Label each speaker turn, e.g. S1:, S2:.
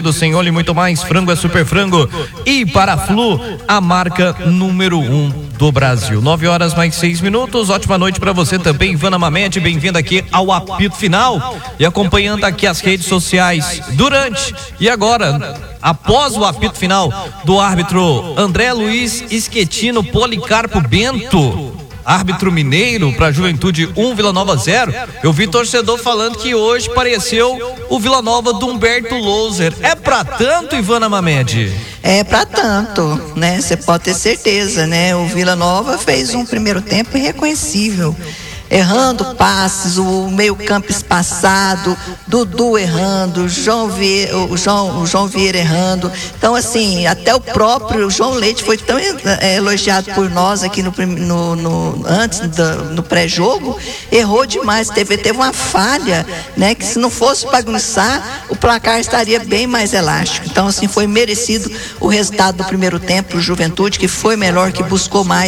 S1: embutidos sem óleo e muito mais. Frango é Super Frango. E para Flu, a marca número 1 do Brasil. 9h mais 6. Ótima noite para você também, Ivana Mamed. Bem-vinda aqui ao apito final e acompanhando aqui as redes sociais durante e agora, após o apito final do árbitro André Luiz Schettino Policarpo Bento, árbitro mineiro para Juventude 1, Vila Nova 0. Eu vi torcedor falando que hoje pareceu o Vila Nova do Humberto Louser. É pra tanto, Ivana Mamed?
S2: É pra tanto, né? Você pode ter certeza, né? O Vila Nova fez um primeiro tempo irreconhecível, errando passes, o meio-campo espaçado, Dudu errando, o João Vieira errando. Então, assim, até o próprio João Leite foi tão elogiado por nós aqui no pré-jogo, errou demais, teve uma falha, né? Que se não fosse bagunçar, o placar estaria bem mais elástico. Então, assim, foi merecido o resultado do primeiro tempo, o Juventude, que foi melhor, que buscou mais.